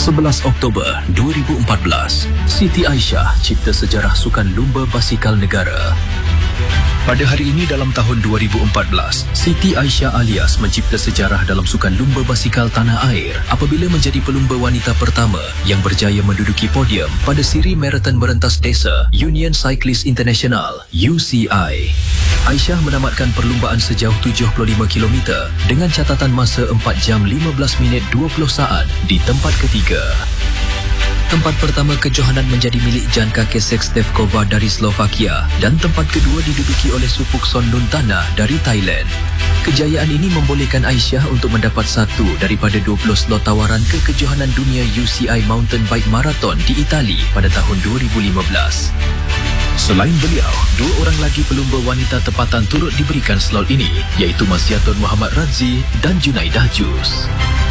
11 Oktober 2014, Siti Aisyah cipta sejarah sukan lumba basikal negara. Pada hari ini dalam tahun 2014, Siti Aisyah Alias mencipta sejarah dalam sukan lumba basikal tanah air apabila menjadi pelumba wanita pertama yang berjaya menduduki podium pada siri maraton berentas desa Union Cyclist International (UCI). Aisyah menamatkan perlumbaan sejauh 75 km dengan catatan masa 4 jam 15 minit 20 saat di tempat ketiga. Tempat pertama kejohanan menjadi milik Janka Kesekstevkova dari Slovakia dan tempat kedua diduduki oleh Supuk Sonluntana dari Thailand. Kejayaan ini membolehkan Aisyah untuk mendapat satu daripada 20 slot tawaran ke kejohanan dunia UCI Mountain Bike Marathon di Itali pada tahun 2015. Selain beliau, dua orang lagi pelumba wanita tempatan turut diberikan slot ini, iaitu Masyatun Muhammad Radzi dan Junaidah Jus.